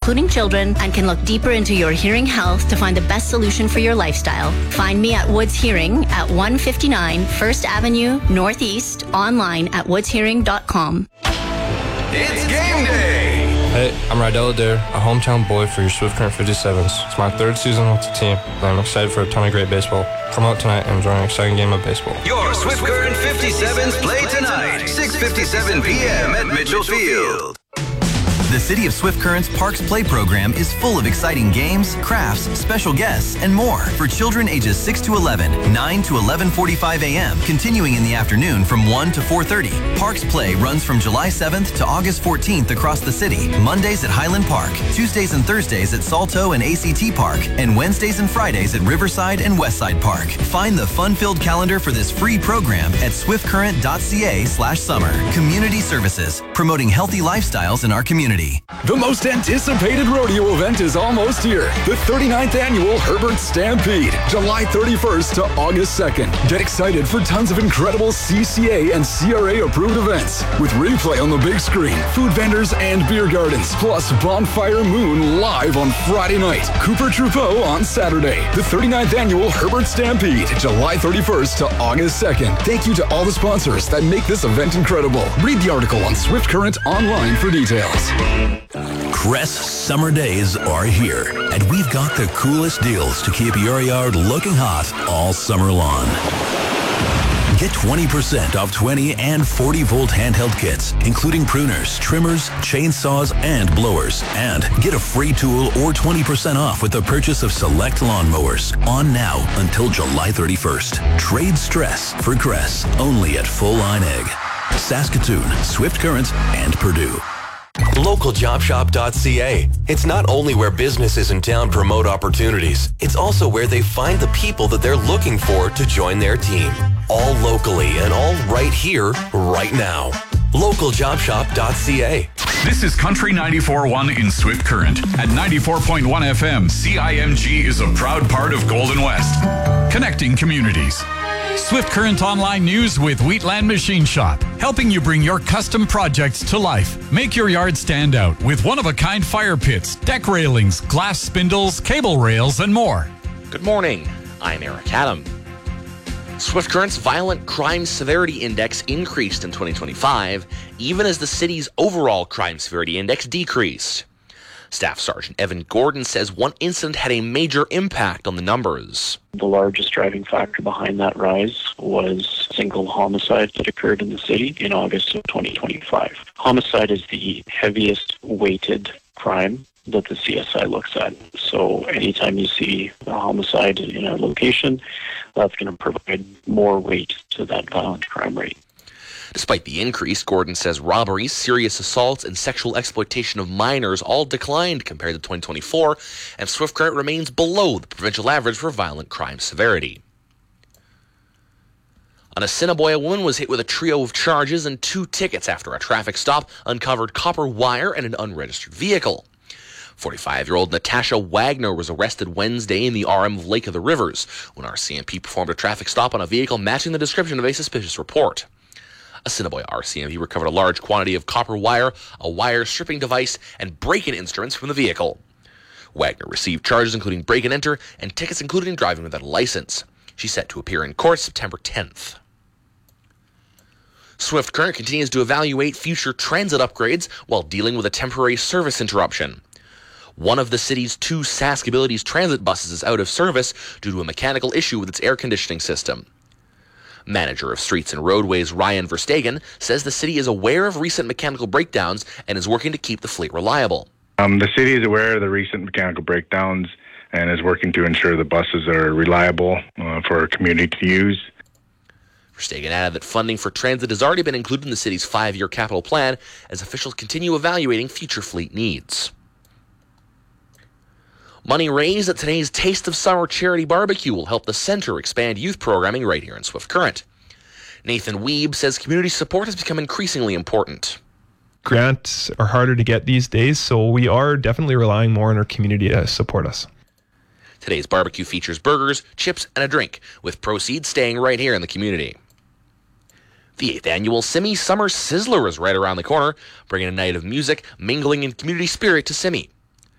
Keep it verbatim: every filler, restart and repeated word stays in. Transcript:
including children, and can look deeper into your hearing health to find the best solution for your lifestyle. Find me at Woods Hearing at one fifty-nine First Avenue Northeast, online at woods hearing dot com. It's game day! Hey, I'm Rydell Adair, a hometown boy for your Swift Current fifty-sevens. It's my third season with the team, and I'm excited for a ton of great baseball. Come out tonight and enjoy an exciting game of baseball. Your Swift Current fifty-sevens play tonight, six fifty-seven p.m. at Mitchell Field. The City of Swift Current's Parks Play program is full of exciting games, crafts, special guests, and more for children ages six to eleven, nine to eleven forty-five a.m., continuing in the afternoon from one to four thirty. Parks Play runs from July seventh to August fourteenth across the city, Mondays at Highland Park, Tuesdays and Thursdays at Salto and A C T Park, and Wednesdays and Fridays at Riverside and Westside Park. Find the fun-filled calendar for this free program at swiftcurrent.ca slash summer. Community Services, promoting healthy lifestyles in our community. The most anticipated rodeo event is almost here. The thirty-ninth Annual Herbert Stampede, July thirty-first to August second. Get excited for tons of incredible C C A and C R A approved events with replay on the big screen, food vendors and beer gardens, plus Bonfire Moon live on Friday night, Cooper Troupeau on Saturday. The thirty-ninth Annual Herbert Stampede, July thirty-first to August second. Thank you to all the sponsors that make this event incredible. Read the article on Swift Current online for details. Cress summer days are here, and we've got the coolest deals to keep your yard looking hot all summer long. Get twenty percent off twenty and forty volt handheld kits, including pruners, trimmers, chainsaws, and blowers. And get a free tool or twenty percent off with the purchase of select lawnmowers. On now until July thirty-first. Trade stress for Cress, only at Full Line Egg, Saskatoon, Swift Current, and Purdue. local job shop dot c a. It's not only where businesses in town promote opportunities, it's also where they find the people that they're looking for to join their team. All locally and all right here, right now. local job shop dot c a. This is Country ninety-four point one in Swift Current. At ninety-four point one F M, C I M G is a proud part of Golden West, connecting communities. Swift Current Online News with Wheatland Machine Shop, helping you bring your custom projects to life. Make your yard stand out with one-of-a-kind fire pits, deck railings, glass spindles, cable rails, and more. Good morning. I'm Eric Adam. Swift Current's Violent Crime Severity Index increased in twenty twenty-five, even as the city's overall crime severity index decreased. Staff Sergeant Evan Gordon says one incident had a major impact on the numbers. The largest driving factor behind that rise was a single homicide that occurred in the city in August of twenty twenty-five. Homicide is the heaviest weighted crime that the C S I looks at. So anytime you see a homicide in a location, that's going to provide more weight to that violent crime rate. Despite the increase, Gordon says robberies, serious assaults, and sexual exploitation of minors all declined compared to twenty twenty-four, and Swift Current remains below the provincial average for violent crime severity. On Assiniboia, a woman was hit with a trio of charges and two tickets after a traffic stop uncovered copper wire and an unregistered vehicle. forty-five-year-old Natasha Wagner was arrested Wednesday in the R M of Lake of the Rivers when R C M P performed a traffic stop on a vehicle matching the description of a suspicious report. Assiniboia R C M P recovered a large quantity of copper wire, a wire stripping device, and break-in instruments from the vehicle. Wagner received charges including break-and-enter and tickets including driving without a license. She's set to appear in court September tenth. Swift Current continues to evaluate future transit upgrades while dealing with a temporary service interruption. One of the city's two Sask Abilities transit buses is out of service due to a mechanical issue with its air conditioning system. Manager of Streets and Roadways Ryan Verstegen says the city is aware of recent mechanical breakdowns and is working to keep the fleet reliable. Um, the city is aware of the recent mechanical breakdowns and is working to ensure the buses are reliable uh, for our community to use. Verstegen added that funding for transit has already been included in the city's five-year capital plan as officials continue evaluating future fleet needs. Money raised at today's Taste of Summer charity barbecue will help the Centre expand youth programming right here in Swift Current. Nathan Weeb says community support has become increasingly important. Grants are harder to get these days, so we are definitely relying more on our community to support us. Today's barbecue features burgers, chips, and a drink, with proceeds staying right here in the community. The eighth annual Simi Summer Sizzler is right around the corner, bringing a night of music, mingling, and community spirit to Simi.